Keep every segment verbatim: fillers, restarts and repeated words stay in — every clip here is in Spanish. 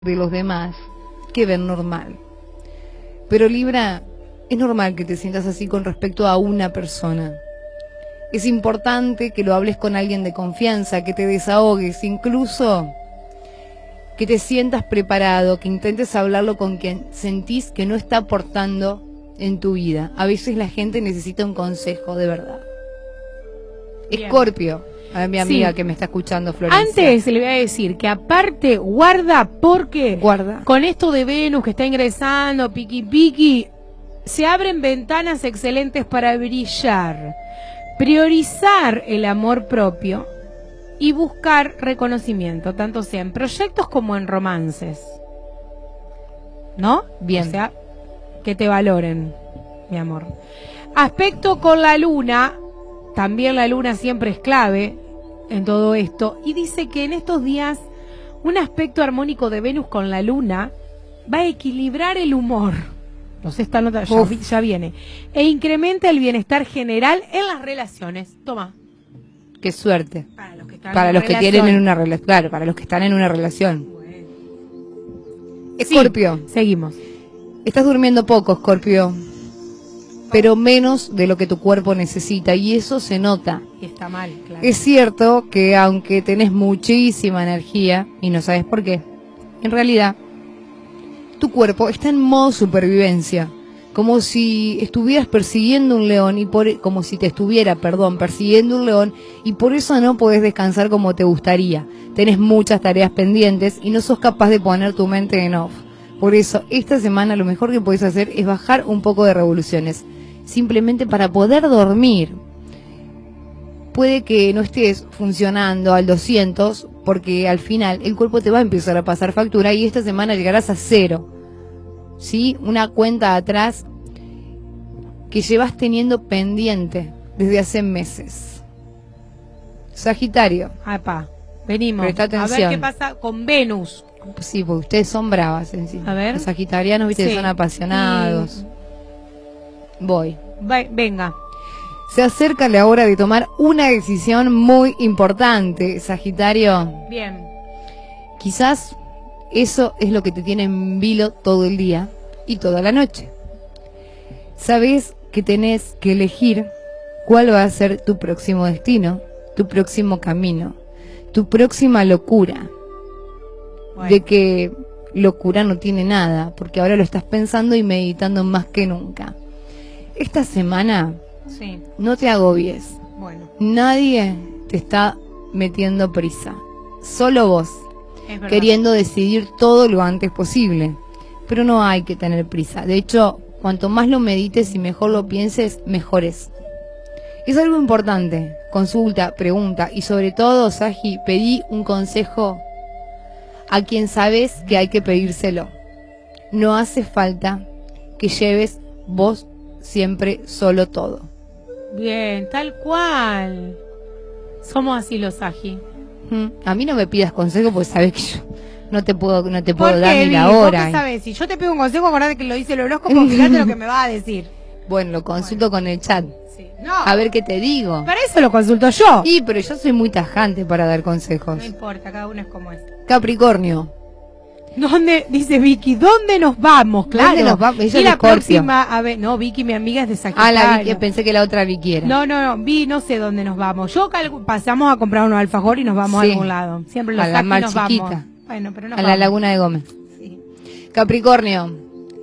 de los demás que ven normal. Pero Libra, es normal que te sientas así con respecto a una persona. Es importante que lo hables con alguien de confianza, que te desahogues, incluso que te sientas preparado, que intentes hablarlo con quien sentís que no está aportando en tu vida. A veces la gente necesita un consejo, de verdad. Bien. Escorpio, a mi amiga sí, que me está escuchando, Florencia. Antes le voy a decir que aparte, guarda, porque guarda. Con esto de Venus que está ingresando, piqui piqui, se abren ventanas excelentes para brillar, priorizar el amor propio y buscar reconocimiento, tanto sea en proyectos como en romances. ¿No? Bien. O sea, que te valoren, mi amor. Aspecto con la luna, también la luna siempre es clave en todo esto, y dice que en estos días un aspecto armónico de Venus con la luna va a equilibrar el humor. No sé, esta nota ya, ya viene. E incrementa el bienestar general en las relaciones. Toma. Qué suerte. Para los que están para en los que relación. tienen en una relación. Claro, para los que están en una relación. Bueno. Escorpio. Sí, seguimos. Estás durmiendo poco, Escorpio. Pero menos de lo que tu cuerpo necesita. Y eso se nota. Y está mal, claro. Es cierto que aunque tenés muchísima energía y no sabes por qué, en realidad tu cuerpo está en modo supervivencia, como si estuvieras persiguiendo un león y por como si te estuviera, perdón, persiguiendo un león y por eso no podés descansar como te gustaría. Tenés muchas tareas pendientes y no sos capaz de poner tu mente en off. Por eso esta semana lo mejor que podés hacer es bajar un poco de revoluciones, simplemente para poder dormir. Puede que no estés funcionando al doscientos porque al final el cuerpo te va a empezar a pasar factura y esta semana llegarás a cero. ¿Sí? Una cuenta atrás que llevas teniendo pendiente desde hace meses. Sagitario. Apa, venimos. Presta atención. A ver qué pasa con Venus. Sí, porque ustedes son bravas en sí. A ver. Los sagitarianos, viste, sí. son apasionados. Y... Voy. Va, venga. Se acerca la hora de tomar una decisión muy importante, Sagitario. Bien. Quizás eso es lo que te tiene en vilo todo el día y toda la noche. Sabes que tenés que elegir cuál va a ser tu próximo destino, tu próximo camino, tu próxima locura. Bueno. De que locura no tiene nada, porque ahora lo estás pensando y meditando más que nunca. Esta semana... Sí. No te agobies. Bueno. Nadie te está metiendo prisa. Solo vos. Queriendo decidir todo lo antes posible. Pero no hay que tener prisa. De hecho, cuanto más lo medites y mejor lo pienses, mejor es. Es algo importante. Consulta, pregunta y sobre todo, Sagi, pedí un consejo a quien sabes que hay que pedírselo. No hace falta que lleves vos siempre solo todo. Bien, tal cual. Somos así los Sagi. Mm, a mí no me pidas consejo porque sabes que yo no te puedo, no te puedo ¿Por dar qué, ni la Vivi? hora. ¿Vos qué sabés? Si yo te pido un consejo, acordate que lo dice el horóscopo, fíjate lo que me va a decir. Bueno, lo consulto bueno. con el chat. Sí. No. A ver qué te digo. Para eso lo consulto yo. Sí, pero yo soy muy tajante para dar consejos. No importa, cada uno es como es. Capricornio. ¿Dónde, dice Vicky, dónde nos vamos? Claro. ¿Dónde nos vamos? Ella y es la Scorpio. próxima, a ver, no, Vicky, mi amiga es de Sagitario. Ah, la Vicky, pensé que la otra Vicky era. No, no, no, Vi, no sé dónde nos vamos. Yo pasamos a comprar unos alfajores y nos vamos sí. a algún lado. Siempre los a la más nos chiquita. Vamos. Bueno, pero nos a vamos. la Laguna de Gómez. Sí. Capricornio.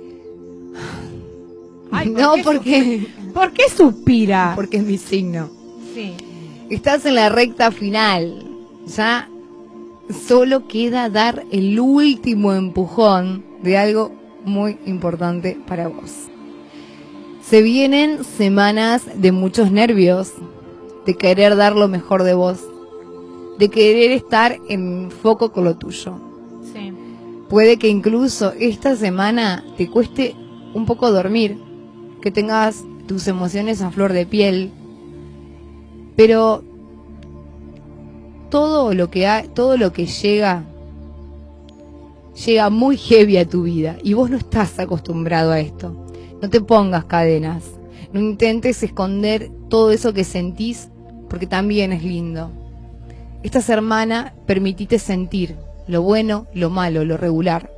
Ay, ¿por no, qué porque... ¿Por qué suspira? Porque es mi signo. Sí. Estás en la recta final. Ya solo queda dar el último empujón de algo muy importante para vos. Se vienen semanas de muchos nervios, de querer dar lo mejor de vos, de querer estar en foco con lo tuyo. Sí. Puede que incluso esta semana te cueste un poco dormir, que tengas tus emociones a flor de piel, pero todo lo que ha, todo lo que llega llega muy heavy a tu vida y vos no estás acostumbrado a esto. No te pongas cadenas, no intentes esconder todo eso que sentís porque también es lindo. Esta semana permitite sentir, lo bueno, lo malo, lo regular,